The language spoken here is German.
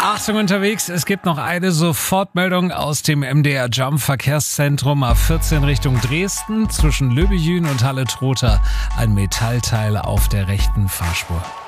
Achtung unterwegs, es gibt noch eine Sofortmeldung aus dem MDR Jump Verkehrszentrum A14 Richtung Dresden zwischen Löbejün und Halle-Trotha. Ein Metallteil auf der rechten Fahrspur.